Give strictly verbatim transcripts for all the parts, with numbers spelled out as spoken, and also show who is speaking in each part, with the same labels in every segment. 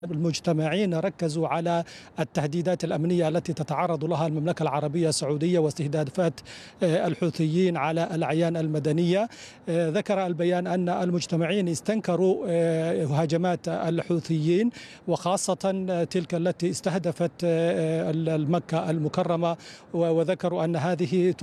Speaker 1: المجتمعين ركزوا على التهديدات الأمنية التي تتعرض لها المملكة العربية السعودية واستهدافات الحوثيين على الأعيان المدنية. ذكر البيان أن المجتمعين استنكروا هجمات الحوثيين وخاصة تلك التي استهدفت المكة المكرمة، وذكروا أن هذه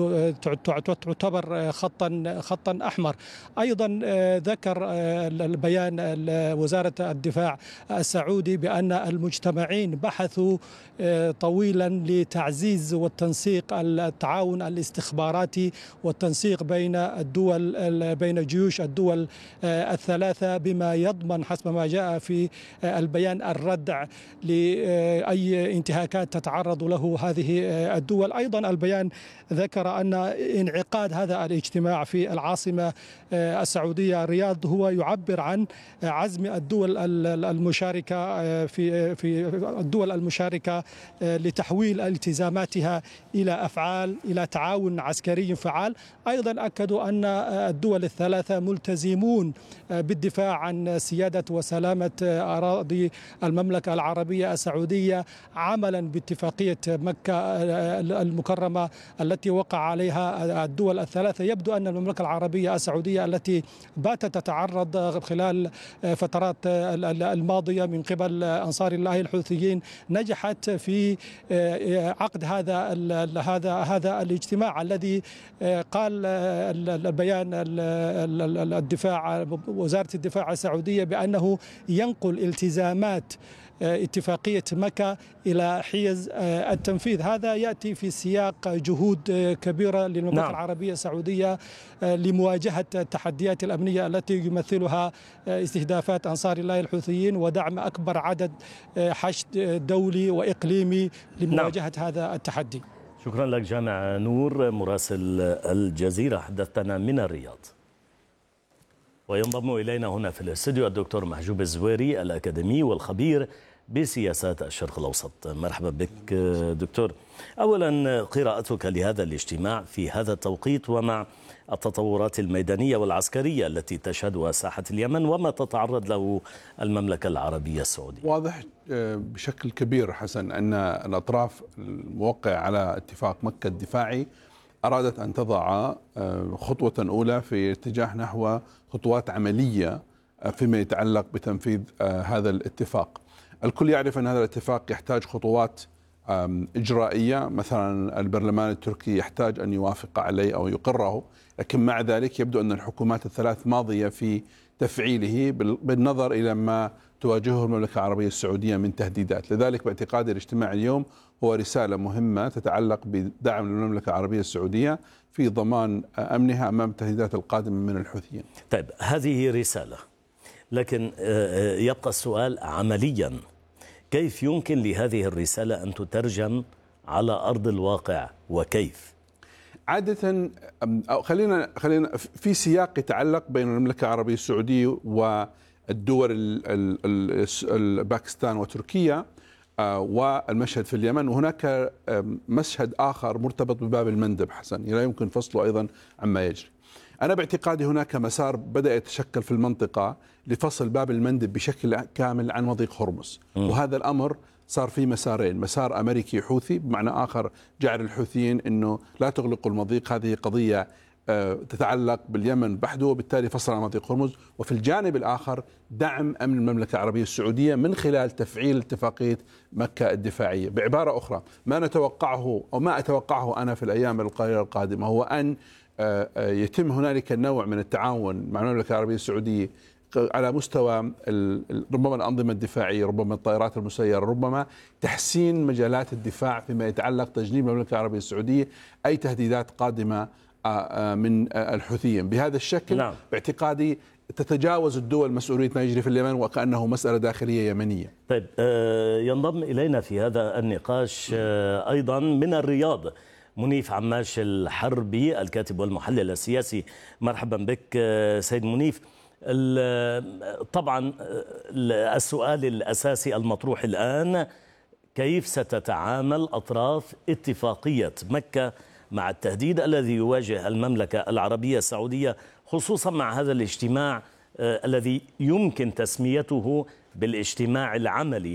Speaker 1: تعتبر خطا خطا أحمر. أيضا ذكر البيان وزارة الدفاع السعودي بأن المجتمعين بحثوا طويلا لتعزيز والتنسيق التعاون الاستخباراتي والتنسيق بين الدول بين جيوش الدول الثلاثة، بما يضمن حسب ما جاء في البيان الردع لأي انتهاكات تتعرض له هذه الدول. أيضا البيان ذكر أن انعقاد هذا الاجتماع في العاصمة السعودية الرياض هو يعبر عن عزم الدول المشاركة في في الدول المشاركة لتحويل التزاماتها إلى أفعال إلى تعاون عسكري فعال. أيضا أكدوا أن الدول الثلاثة ملتزمون بالدفاع عن سيادة وسلامة أراضي المملكة العربية السعودية عملا باتفاقية مكة المكرمة التي وقع عليها الدول الثلاثة. يبدو أن المملكة العربية السعودية التي باتت تتعرض خلال فترات الماضية من قبل أنصار الله الحوثيين نجحت في عقد هذا هذا هذا الاجتماع الذي قال البيان الدفاع وزارة الدفاع السعودية بأنه ينقل التزامات اتفاقية مكة إلى حيز التنفيذ. هذا يأتي في سياق جهود كبيرة للمملكة نعم. العربية السعودية لمواجهة التحديات الأمنية التي يمثلها استهدافات أنصار الله الحوثيين ودعم أكبر عدد حشد دولي وإقليمي لمواجهة نعم. هذا التحدي.
Speaker 2: شكرا لك جامع نور مراسل الجزيرة، حدثتنا من الرياض. وينضم إلينا هنا في الاستوديو الدكتور محجوب الزويري الأكاديمي والخبير بسياسات الشرق الأوسط. مرحبا بك دكتور. أولا قراءتك لهذا الاجتماع في هذا التوقيت ومع التطورات الميدانية والعسكرية التي تشهدها ساحة اليمن وما تتعرض له المملكة العربية السعودية.
Speaker 3: واضح بشكل كبير حسن أن الأطراف الموقعة على اتفاق مكة الدفاعي أرادت أن تضع خطوة أولى في اتجاه نحو خطوات عملية فيما يتعلق بتنفيذ هذا الاتفاق. الكل يعرف أن هذا الاتفاق يحتاج خطوات إجرائية، مثلا البرلمان التركي يحتاج أن يوافق عليه أو يقره، لكن مع ذلك يبدو أن الحكومات الثلاث ماضية في تفعيله بالنظر إلى ما تواجهه المملكة العربية السعودية من تهديدات. لذلك باعتقادي الاجتماع اليوم هو رسالة مهمة تتعلق بدعم المملكة العربية السعودية في ضمان أمنها أمام التهديدات القادمة من الحوثيين.
Speaker 2: طيب هذه رسالة، لكن يبقى السؤال عمليا كيف يمكن لهذه الرسالة أن تترجم على أرض الواقع وكيف؟
Speaker 3: عادة خلينا خلينا في سياق يتعلق بين المملكة العربية السعودية والدول باكستان وتركيا والمشهد في اليمن، وهناك مشهد آخر مرتبط بباب المندب حسن لا يمكن فصله أيضا عما يجري. أنا باعتقادي هناك مسار بدأ يتشكل في المنطقة لفصل باب المندب بشكل كامل عن مضيق هرمز، وهذا الأمر صار في مسارين، مسار أمريكي حوثي بمعنى آخر جعل الحوثيين أنه لا تغلقوا المضيق، هذه قضية تتعلق باليمن بحده وبالتالي فصل عن مضيق هرمز، وفي الجانب الآخر دعم أمن المملكة العربية السعودية من خلال تفعيل اتفاقية مكة الدفاعية. بعبارة أخرى ما نتوقعه أو ما أتوقعه أنا في الأيام القليلة القادمة هو أن يتم هنالك النوع من التعاون مع المملكة العربية السعودية على مستوى ربما الأنظمة الدفاعية، ربما الطائرات المسيرة، ربما تحسين مجالات الدفاع فيما يتعلق تجنيب المملكة العربية السعودية أي تهديدات قادمة من الحوثيين. بهذا الشكل نعم. باعتقادي تتجاوز الدول مسؤولية ما يجري في اليمن وكأنه مسألة داخلية يمنية.
Speaker 2: طيب ينضم إلينا في هذا النقاش أيضا من الرياض منيف عماش الحربي الكاتب والمحلل السياسي. مرحبا بك سيد منيف. طبعا السؤال الأساسي المطروح الآن كيف ستتعامل أطراف اتفاقية مكة مع التهديد الذي يواجه المملكة العربية السعودية، خصوصا مع هذا الاجتماع الذي يمكن تسميته بالاجتماع العملي